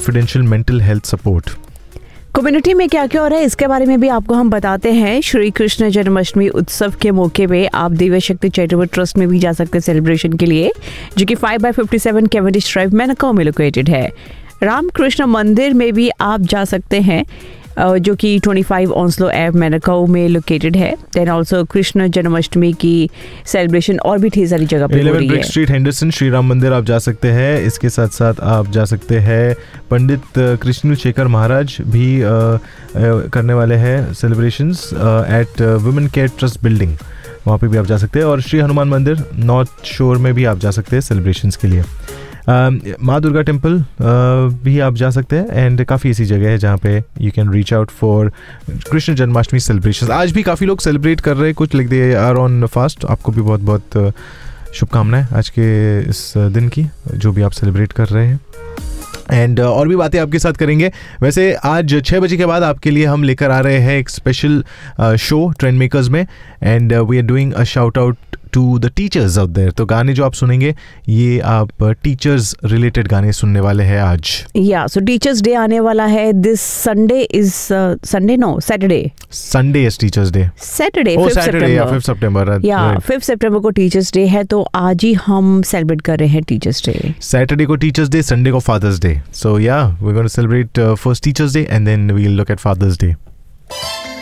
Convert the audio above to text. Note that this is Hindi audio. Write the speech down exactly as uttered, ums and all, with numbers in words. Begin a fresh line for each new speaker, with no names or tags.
Confidential mental health support.
Community में क्या क्या हो रहा है इसके बारे में भी आपको हम बताते हैं। श्री कृष्ण जन्माष्टमी उत्सव के मौके पे आप दिव्य शक्ति चैरिटेबल ट्रस्ट में भी जा सकते हैं सेलिब्रेशन के लिए, जो कि five by fifty seven Cavendish drive मैनकाउ में लोकेटेड है। रामकृष्ण मंदिर में भी आप जा सकते हैं, जो कि पच्चीस ऑन्सलो एव मैनकाउ में लोकेटेड है। देन ऑल्सो कृष्ण जन्माष्टमी की सेलिब्रेशन और भी ढेर सारी जगह पे हो रही है।
स्ट्रीट हेंडरसन श्री राम मंदिर आप जा सकते हैं। इसके साथ साथ आप जा सकते हैं, पंडित कृष्ण शेखर महाराज भी आ, आ, करने वाले हैं celebrations eight women care trust building, वहाँ पे भी आप जा सकते हैं। और श्री हनुमान मंदिर नॉर्थ शोर में भी आप जा सकते हैं सेलिब्रेशंस के लिए। माँ दुर्गा टेम्पल भी आप जा सकते हैं एंड काफ़ी ऐसी जगह है जहाँ पे you can reach out for Krishna Janmashtami celebrations. आज भी काफ़ी लोग सेलिब्रेट कर रहे हैं, कुछ लिख दे आर ऑन फास्ट। आपको भी बहुत बहुत शुभकामनाएं आज के इस दिन की, जो भी आप सेलिब्रेट कर रहे हैं। एंड uh, और भी बातें आपके साथ करेंगे। वैसे आज छः बजे के बाद आपके लिए हम लेकर आ रहे हैं एक स्पेशल शो ट्रेंड मेकर्स में, and we are doing a shout out to the teachers out there. तो गाने जो आप सुनेंगे ये आप टीचर्स रिलेटेड गाने सुनने वाले हैं आज।
या सो टीचर्स डे आने वाला है this Sunday is Sunday no Saturday
Sunday is teachers day
Saturday
fifth सितंबर
या फिफ्थ सितंबर को टीचर्स डे है, तो आज ही हम सेलिब्रेट कर रहे हैं टीचर्स डे।
सैटरडे को टीचर्स डे, संडे को fathers day. So yeah, we're going to celebrate uh, first Teachers Day and then we'll look at Father's Day.